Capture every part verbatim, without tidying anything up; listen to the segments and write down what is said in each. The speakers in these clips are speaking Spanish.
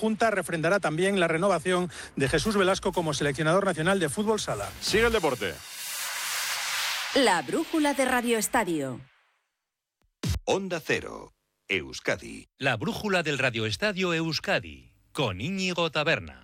Junta refrendará también la renovación de Jesús Velasco como seleccionador nacional de fútbol sala. Sigue el deporte. La brújula de Radio Estadio. Onda Cero, Euskadi. La brújula del Radio Estadio Euskadi, con Íñigo Taberna.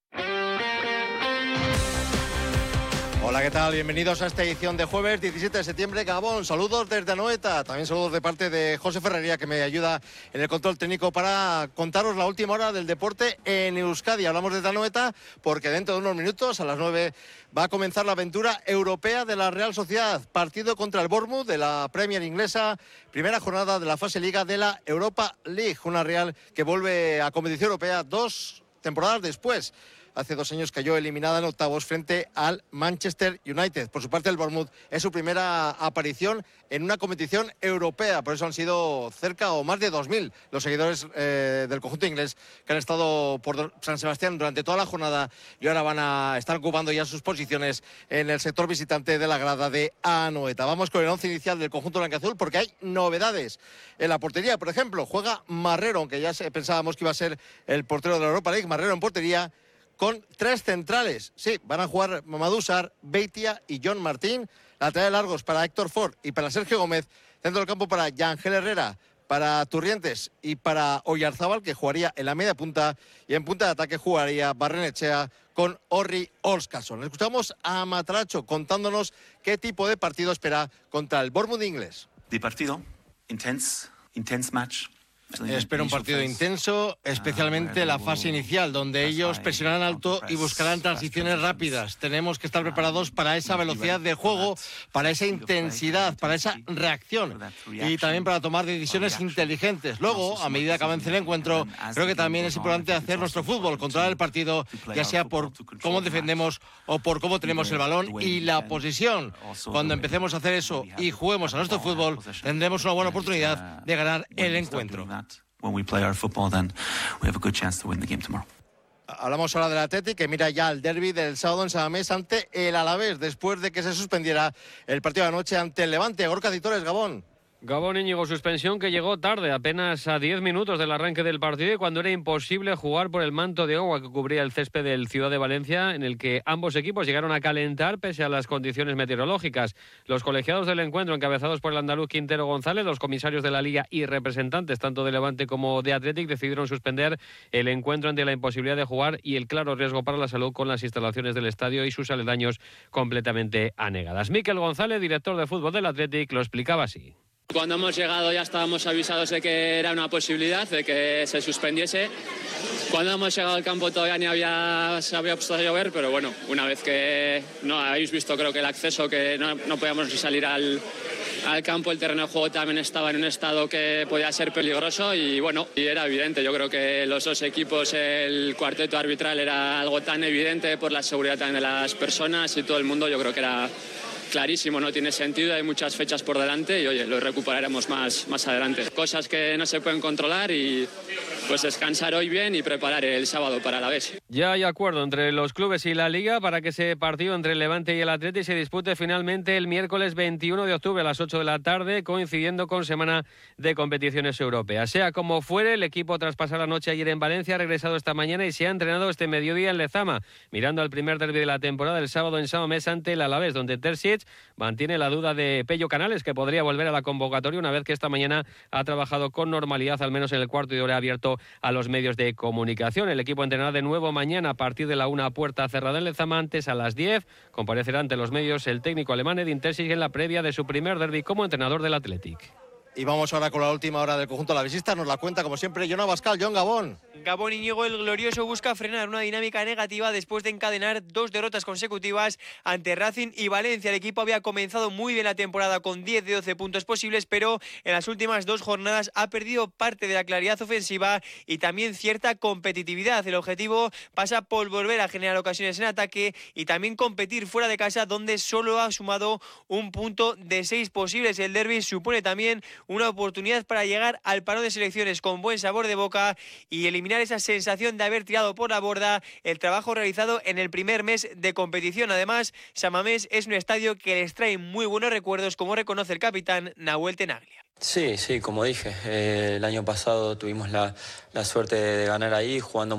Hola, ¿qué tal? Bienvenidos a esta edición de jueves diecisiete de septiembre. Gabón, saludos desde Anoeta. También saludos de parte de José Ferrería, que me ayuda en el control técnico para contaros la última hora del deporte en Euskadi. Hablamos desde Anoeta porque dentro de unos minutos, a las nueve, va a comenzar la aventura europea de la Real Sociedad. Partido contra el Bournemouth de la Premier inglesa. Primera jornada de la fase Liga de la Europa League. Una Real que vuelve a competición europea dos temporadas después. Hace dos años cayó eliminada en octavos frente al Manchester United. Por su parte, el Bournemouth es su primera aparición en una competición europea. Por eso han sido cerca o más de dos mil los seguidores eh, del conjunto inglés que han estado por San Sebastián durante toda la jornada y ahora van a estar ocupando ya sus posiciones en el sector visitante de la grada de Anoeta. Vamos con el once inicial del conjunto blanquiazul porque hay novedades en la portería. Por ejemplo, juega Marrero, aunque ya pensábamos que iba a ser el portero de la Europa League. Marrero en portería, con tres centrales. Sí, van a jugar Mamadou Sarr, Beitia y John Martín. Laterales largos para Héctor Ford y para Sergio Gómez. Centro del campo para Yangel Herrera, para Turrientes y para Oyarzábal, que jugaría en la media punta. Y en punta de ataque jugaría Barrenechea con Orri Olskason. Escuchamos a Matracho contándonos qué tipo de partido espera contra el Bournemouth inglés. De partido, intense, intense match. Espera un partido intenso, especialmente la fase inicial, donde ellos presionarán alto y buscarán transiciones rápidas. Tenemos que estar preparados para esa velocidad de juego, para esa intensidad, para esa reacción y también para tomar decisiones inteligentes. Luego, a medida que avance el encuentro, creo que también es importante hacer nuestro fútbol, controlar el partido, ya sea por cómo defendemos o por cómo tenemos el balón y la posición. Cuando empecemos a hacer eso y juguemos a nuestro fútbol, tendremos una buena oportunidad de ganar el encuentro. When we play our football, then we have a good chance to win the game tomorrow. Hablamos ahora del Athletic, que mira ya el derbi del sábado en Samamés ante el Alavés, después de que se suspendiera el partido de anoche ante el Levante. Gorka Citores, Gabón. Gabón, Íñigo, suspensión que llegó tarde, apenas a diez minutos del arranque del partido y cuando era imposible jugar por el manto de agua que cubría el césped del Ciudad de Valencia, en el que ambos equipos llegaron a calentar pese a las condiciones meteorológicas. Los colegiados del encuentro, encabezados por el andaluz Quintero González, los comisarios de la Liga y representantes tanto de Levante como de Athletic, decidieron suspender el encuentro ante la imposibilidad de jugar y el claro riesgo para la salud con las instalaciones del estadio y sus aledaños completamente anegadas. Mikel González, director de fútbol del Athletic, lo explicaba así. Cuando hemos llegado ya estábamos avisados de que era una posibilidad, de que se suspendiese. Cuando hemos llegado al campo todavía ni había, se había puesto a llover, pero bueno, una vez que no habéis visto creo que el acceso, que no, no podíamos ni salir al, al campo, el terreno de juego también estaba en un estado que podía ser peligroso y bueno, y era evidente. Yo creo que los dos equipos, el cuarteto arbitral era algo tan evidente por la seguridad también de las personas y todo el mundo, yo creo que era clarísimo, no tiene sentido, hay muchas fechas por delante y oye, lo recuperaremos más, más adelante. Cosas que no se pueden controlar y pues descansar hoy bien y preparar el sábado para la vez. Ya hay acuerdo entre los clubes y la Liga para que ese partido entre el Levante y el Athletic se dispute finalmente el miércoles veintiuno de octubre a las ocho de la tarde, coincidiendo con semana de competiciones europeas. Sea como fuere, el equipo tras pasar la noche ayer en Valencia ha regresado esta mañana y se ha entrenado este mediodía en Lezama, mirando al primer derbi de la temporada el sábado en Samamés ante el Alavés, donde Terzic mantiene la duda de Pello Canales, que podría volver a la convocatoria una vez que esta mañana ha trabajado con normalidad, al menos en el cuarto de hora abierto a los medios de comunicación. El equipo entrenará de nuevo mañana a partir de la una, puerta cerrada en Lezama. Antes, a las diez, comparecerá ante los medios el técnico alemán Edin Terzic en la previa de su primer derbi como entrenador del Athletic. Y vamos ahora con la última hora del conjunto alavesista. Nos la cuenta, como siempre, Jon Abascal. Jon, Gabón. Gabón, Íñigo, el glorioso busca frenar una dinámica negativa después de encadenar dos derrotas consecutivas ante Racing y Valencia. El equipo había comenzado muy bien la temporada con diez de doce puntos posibles, pero en las últimas dos jornadas ha perdido parte de la claridad ofensiva y también cierta competitividad. El objetivo pasa por volver a generar ocasiones en ataque y también competir fuera de casa, donde solo ha sumado un punto de seis posibles. El derbi supone también una oportunidad para llegar al parón de selecciones con buen sabor de boca y eliminar esa sensación de haber tirado por la borda el trabajo realizado en el primer mes de competición. Además, Samamés es un estadio que les trae muy buenos recuerdos, como reconoce el capitán Nahuel Tenaglia. Sí, sí, como dije, eh, el año pasado tuvimos la, la suerte de ganar ahí, jugando